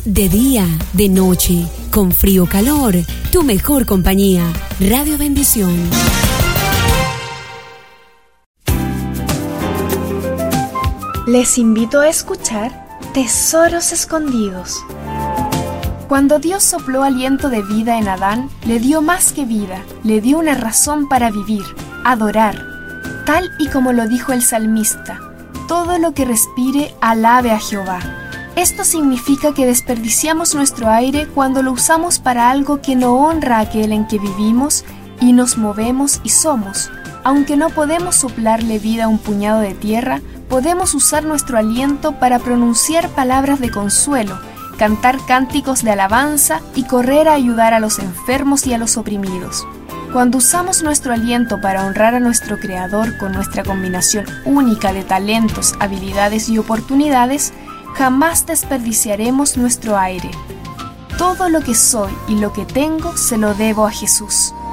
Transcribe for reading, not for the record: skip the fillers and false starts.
De día, de noche, con frío o calor, tu mejor compañía. Radio Bendición. Les invito a escuchar Tesoros Escondidos. Cuando Dios sopló aliento de vida en Adán, le dio más que vida, le dio una razón para vivir, adorar, tal y como lo dijo el salmista: todo lo que respire, alabe a Jehová. Esto significa que desperdiciamos nuestro aire cuando lo usamos para algo que no honra a aquel en que vivimos y nos movemos y somos. Aunque no podemos soplarle vida a un puñado de tierra, podemos usar nuestro aliento para pronunciar palabras de consuelo, cantar cánticos de alabanza y correr a ayudar a los enfermos y a los oprimidos. Cuando usamos nuestro aliento para honrar a nuestro Creador con nuestra combinación única de talentos, habilidades y oportunidades, jamás desperdiciaremos nuestro aire. Todo lo que soy y lo que tengo se lo debo a Jesús.